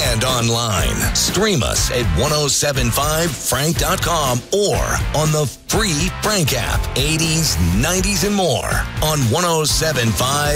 and online. Stream us at 1075frank.com or on the free Frank app. 80s, 90s, and more on 1075